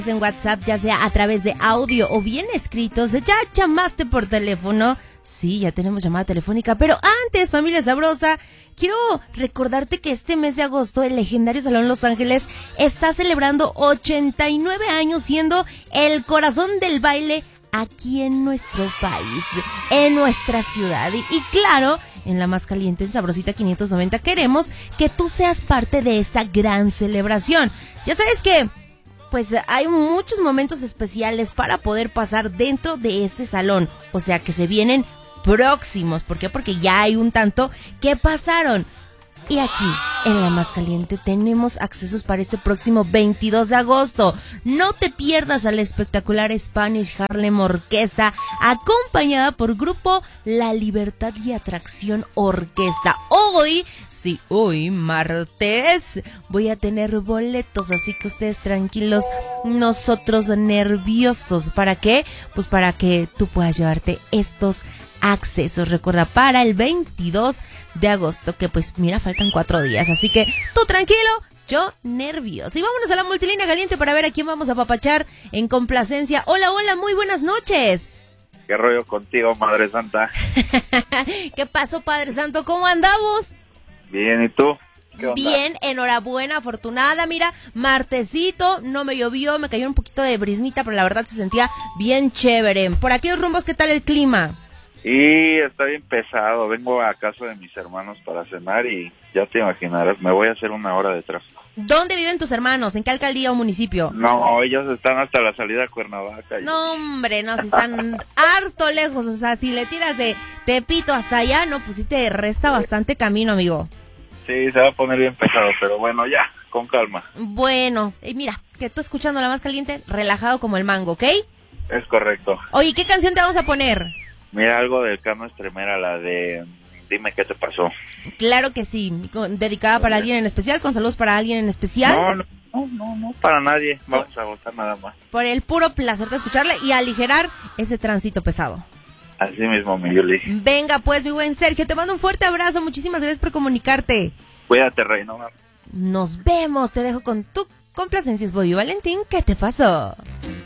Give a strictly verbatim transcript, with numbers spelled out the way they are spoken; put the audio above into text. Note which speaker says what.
Speaker 1: en WhatsApp, ya sea a través de audio o bien escritos. Ya llamaste por teléfono. Sí, ya tenemos llamada telefónica, pero antes, familia sabrosa, quiero recordarte que este mes de agosto el legendario Salón Los Ángeles está celebrando ochenta y nueve años, siendo el corazón del baile aquí en nuestro país, en nuestra ciudad. Y, y claro, en la más caliente, en Sabrosita quinientos noventa, queremos que tú seas parte de esta gran celebración. Ya sabes que pues hay muchos momentos especiales para poder pasar dentro de este salón. O sea que se vienen próximos. ¿Por qué? Porque ya hay un tanto que pasaron. Y aquí, en La Más Caliente, tenemos accesos para este próximo veintidós de agosto. No te pierdas a la espectacular Spanish Harlem Orquesta, acompañada por Grupo La Libertad y Atracción Orquesta. Hoy, sí, hoy, martes, voy a tener boletos, así que ustedes tranquilos, nosotros nerviosos. ¿Para qué? Pues para que tú puedas llevarte estos accesos. Recuerda, para el veintidós de agosto, que pues mira, faltan cuatro días, así que tú tranquilo, yo nervioso. Y vámonos a la multilínea caliente para ver a quién vamos a papachar en complacencia. Hola, hola, muy buenas noches.
Speaker 2: ¿Qué rollo contigo, Madre Santa?
Speaker 1: ¿Qué pasó, Padre Santo? ¿Cómo andamos?
Speaker 2: Bien, ¿y tú?
Speaker 1: Bien, enhorabuena, afortunada. Mira, martesito, no me llovió, me cayó un poquito de briznita, pero la verdad se sentía bien chévere. Por aquellos rumbos, ¿qué tal el clima?
Speaker 2: Y está bien pesado. Vengo a casa de mis hermanos para cenar y ya te imaginarás, me voy a hacer una hora de tráfico.
Speaker 1: ¿Dónde viven tus hermanos? ¿En qué alcaldía o municipio?
Speaker 2: No, ellos están hasta la salida a Cuernavaca. Y...
Speaker 1: No, hombre, no, si están harto lejos. O sea, si le tiras de Tepito hasta allá, no, pues sí te resta bastante camino, amigo.
Speaker 2: Sí, se va a poner bien pesado, pero bueno, ya, con calma.
Speaker 1: Bueno, y mira, que tú escuchando La Más Caliente, relajado como el mango, ¿ok?
Speaker 2: Es correcto.
Speaker 1: Oye, ¿qué canción te vamos a poner?
Speaker 2: Mira, algo del Cano Estremera, la de Dime qué te pasó.
Speaker 1: Claro que sí, con, dedicada para alguien en especial, con saludos para alguien en especial.
Speaker 2: No, no, no, no, no para nadie, vamos a gozar nada más.
Speaker 1: Por el puro placer de escucharle y aligerar ese tránsito pesado.
Speaker 2: Así mismo, mi Yuli.
Speaker 1: Venga, pues, mi buen Sergio, te mando un fuerte abrazo, muchísimas gracias por comunicarte.
Speaker 2: Cuídate, reino.
Speaker 1: Nos vemos, te dejo con tu complacencias, Bobby Valentín, ¿qué te pasó?